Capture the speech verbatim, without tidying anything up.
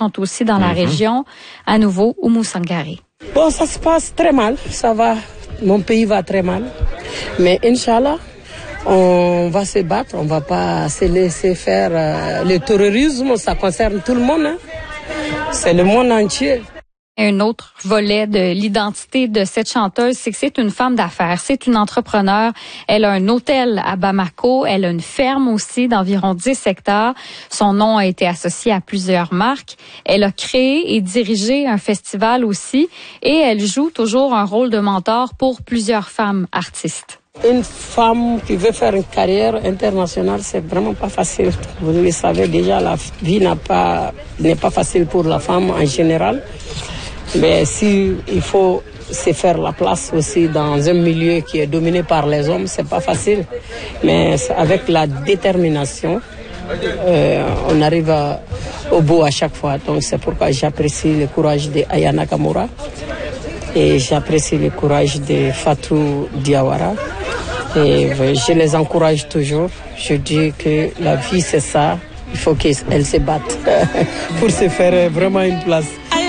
sont aussi dans la Mm-hmm. région. À nouveau, Oumou Sangaré. Bon, ça se passe très mal, ça va. Mon pays va très mal. Mais Inch'Allah, on va se battre, on ne va pas se laisser faire. Euh, le terrorisme, ça concerne tout le monde. Hein. C'est le monde entier. Un autre volet de l'identité de cette chanteuse, c'est que c'est une femme d'affaires, c'est une entrepreneure. Elle a un hôtel à Bamako, elle a une ferme aussi d'environ dix hectares. Son nom a été associé à plusieurs marques. Elle a créé et dirigé un festival aussi et elle joue toujours un rôle de mentor pour plusieurs femmes artistes. Une femme qui veut faire une carrière internationale, c'est vraiment pas facile. Vous le savez déjà, la vie n'a pas, n'est pas facile pour la femme en général. Mais si il faut se faire la place aussi dans un milieu qui est dominé par les hommes, c'est pas facile. Mais avec la détermination, euh, on arrive à, au bout à chaque fois. Donc c'est pourquoi j'apprécie le courage d'Aya Nakamura et j'apprécie le courage de Fatou Diawara. Et je les encourage toujours. Je dis que la vie c'est ça. Il faut qu'elles se battent pour se faire vraiment une place.